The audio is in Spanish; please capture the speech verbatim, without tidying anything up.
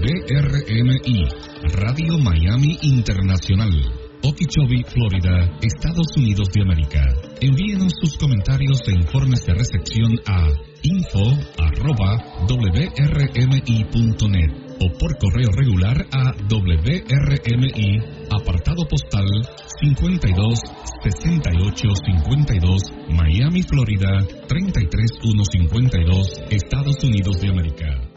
R M I, Radio Miami Internacional, Okeechobee, Florida, Estados Unidos de América. Envíenos sus comentarios e informes de recepción a info arroba w r m i punto net o por correo regular a W R M I, apartado postal cincuenta y dos sesenta y ocho cincuenta y dos, Miami, Florida, treinta y tres mil ciento cincuenta y dos, Estados Unidos de América.